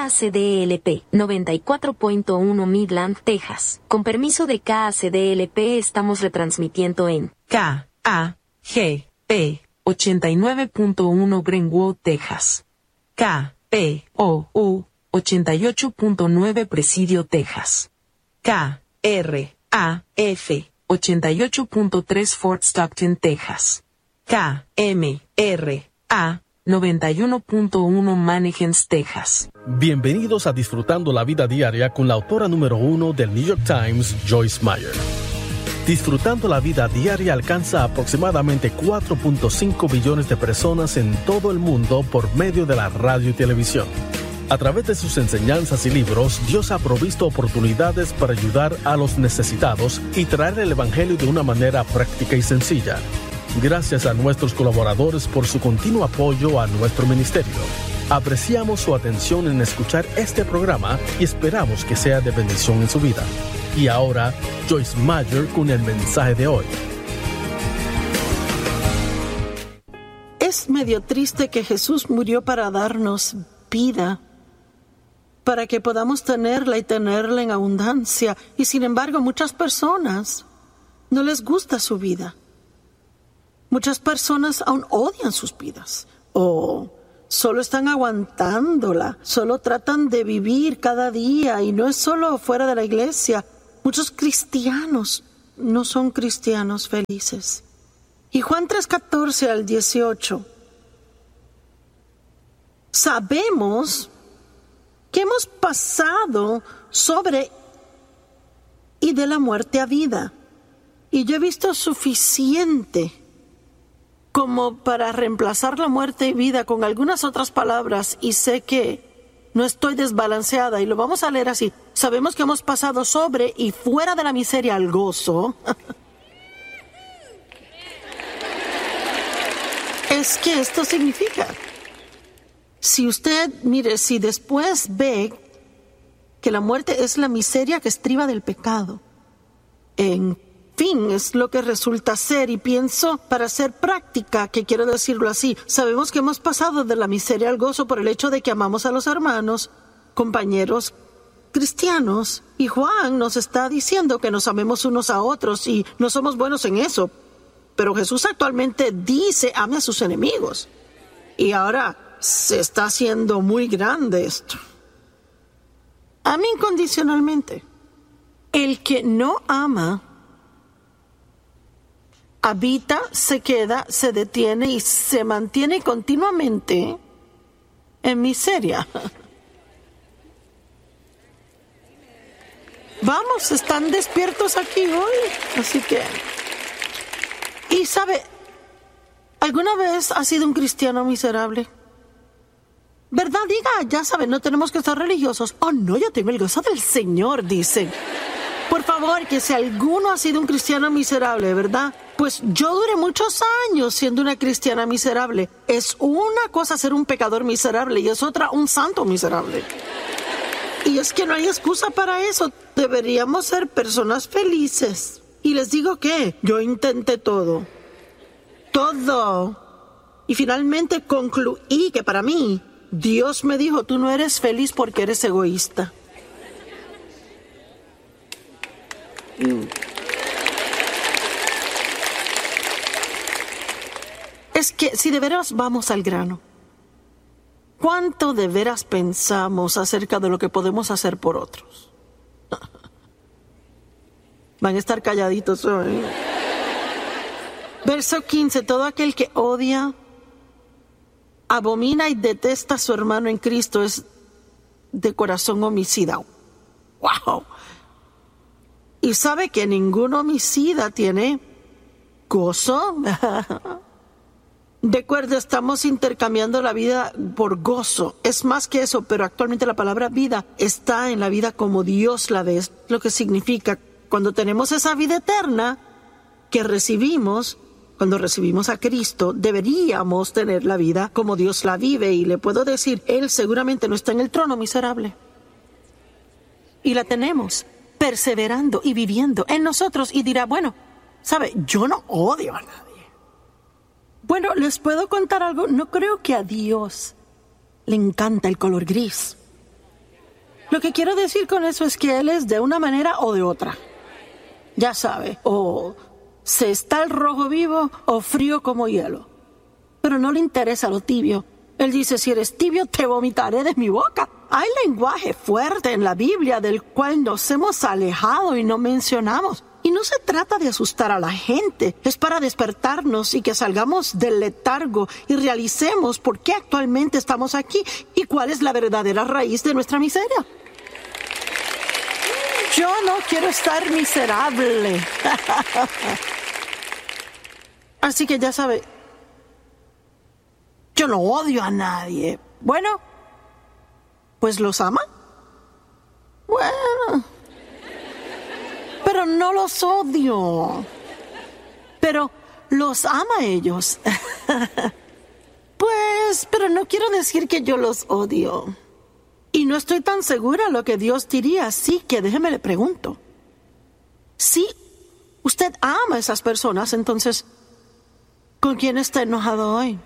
KACDLP, 94.1 Midland, Texas. Con permiso de KACDLP estamos retransmitiendo en KAGP, 89.1 Greenwood, Texas. KPOU, 88.9 Presidio, Texas. KRAF, 88.3 Fort Stockton, Texas. KMRA, 91.1 Mannequins, Texas. Bienvenidos a Disfrutando la Vida Diaria con la autora número 1 del New York Times, Joyce Meyer. Disfrutando la Vida Diaria alcanza aproximadamente 4.5 billones de personas en todo el mundo por medio de la radio y televisión. A través de sus enseñanzas y libros, Dios ha provisto oportunidades para ayudar a los necesitados y traer el Evangelio de una manera práctica y sencilla. Gracias a nuestros colaboradores por su continuo apoyo a nuestro ministerio. Apreciamos su atención en escuchar este programa y esperamos que sea de bendición en su vida. Y ahora, Joyce Meyer con el mensaje de hoy. Es medio triste que Jesús murió para darnos vida, para que podamos tenerla y tenerla en abundancia. Y sin embargo, muchas personas no les gusta su vida. Muchas personas aún odian sus vidas o solo están aguantándola, solo tratan de vivir cada día, y no es solo fuera de la iglesia. Muchos cristianos no son cristianos felices. Y Juan 3:14 al 18. Sabemos que hemos pasado sobre y de la muerte a vida. Y yo he visto suficiente como para reemplazar la muerte y vida con algunas otras palabras, y sé que no estoy desbalanceada, y lo vamos a leer así. Sabemos que hemos pasado sobre y fuera de la miseria al gozo. Es que esto significa, si usted, mire, si después ve que la muerte es la miseria que estriba del pecado, en fin, es lo que resulta ser, y pienso, para ser práctica, que quiero decirlo así, sabemos que hemos pasado de la miseria al gozo por el hecho de que amamos a los hermanos, compañeros cristianos, y Juan nos está diciendo que nos amemos unos a otros, y no somos buenos en eso, pero Jesús actualmente dice, ame a sus enemigos, y ahora se está haciendo muy grande esto. Ame incondicionalmente. El que no ama habita, se queda, se detiene y se mantiene continuamente en miseria. Vamos, están despiertos aquí hoy, así que... Y sabe, ¿alguna vez ha sido un cristiano miserable? ¿Verdad? Diga, ya sabe, no tenemos que estar religiosos. Oh, no, yo tengo el gozo del Señor, dicen. Por favor, que si alguno ha sido un cristiano miserable, ¿verdad? Pues yo duré muchos años siendo una cristiana miserable. Es una cosa ser un pecador miserable y es otra un santo miserable. Y es que no hay excusa para eso. Deberíamos ser personas felices. Y les digo que yo intenté todo. Todo. Y finalmente concluí que para mí, Dios me dijo, tú no eres feliz porque eres egoísta. Es que si de veras vamos al grano, ¿cuánto de veras pensamos acerca de lo que podemos hacer por otros? Van a estar calladitos hoy. Verso 15, todo aquel que odia, abomina y detesta a su hermano en Cristo es de corazón homicida. ¡Wow! Y sabe que ningún homicida tiene gozo. De acuerdo, estamos intercambiando la vida por gozo. Es más que eso, pero actualmente la palabra vida está en la vida como Dios la ve. Es lo que significa cuando tenemos esa vida eterna que recibimos, cuando recibimos a Cristo, deberíamos tener la vida como Dios la vive. Y le puedo decir, Él seguramente no está en el trono miserable. Y la tenemos perseverando y viviendo en nosotros, y dirá, bueno, ¿sabe? Yo no odio a nadie. Bueno, les puedo contar algo. No creo que a Dios le encanta el color gris. Lo que quiero decir con eso es que Él es de una manera o de otra. Ya sabe, o se está el rojo vivo o frío como hielo. Pero no le interesa lo tibio. Él dice, si eres tibio, te vomitaré de mi boca. Hay lenguaje fuerte en la Biblia del cual nos hemos alejado y no mencionamos. Y no se trata de asustar a la gente. Es para despertarnos y que salgamos del letargo y realicemos por qué actualmente estamos aquí y cuál es la verdadera raíz de nuestra miseria. Yo no quiero estar miserable. Así que ya sabe, yo no odio a nadie. Bueno, pues los ama. Bueno, pero no los odio. Pero los ama a ellos. Pues, pero no quiero decir que yo los odio. Y no estoy tan segura lo que Dios diría, así que déjeme le pregunto. Si usted ama a esas personas, entonces, ¿con quién está enojado hoy?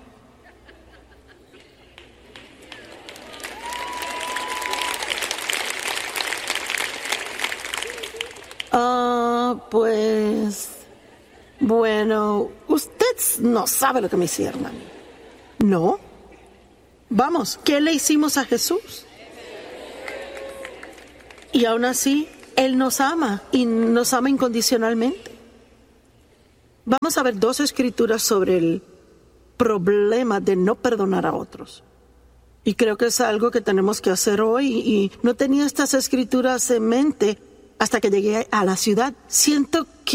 Pues, bueno, usted no sabe lo que me hicieron a mí. ¿No? Vamos, ¿qué le hicimos a Jesús? Y aún así, Él nos ama y nos ama incondicionalmente. Vamos a ver 2 escrituras sobre el problema de no perdonar a otros. Y creo que es algo que tenemos que hacer hoy. Y no tenía estas escrituras en mente hasta que llegué a la ciudad. Siento que